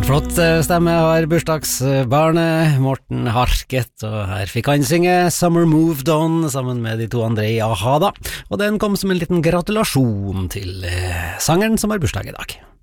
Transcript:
Flott stemme har bursdagsbarnet Morten Harket, og her fikk han synge Summer Moved On sammen med de to andre i A-ha da, og den kom som en liten gratulasjon til sangeren som har bursdag i dag.